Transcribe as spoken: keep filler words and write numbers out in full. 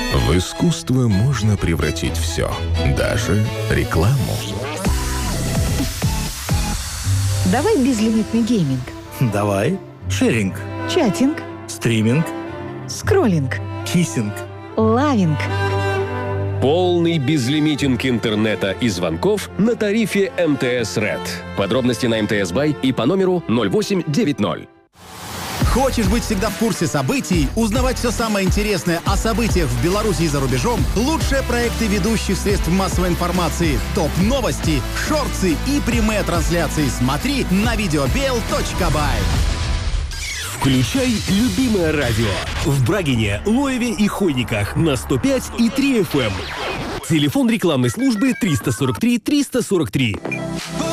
В искусство можно превратить все, даже рекламу. Давай безлимитный гейминг. Давай. Шеринг. Чатинг. Стриминг. Скроллинг. Киссинг. Лавинг. Полный безлимитинг интернета и звонков на тарифе эм тэ эс Red. Подробности на эм тэ эс Бай и по номеру ноль восемь девять ноль. Хочешь быть всегда в курсе событий, узнавать все самое интересное о событиях в Беларуси и за рубежом? Лучшие проекты ведущих средств массовой информации, топ-новости, шорты и прямые трансляции смотри на видеобел точка бай. Включай любимое радио в Брагине, Лоеве и Хойниках на сто пять и три эф эм. Телефон рекламной службы триста сорок три триста сорок три.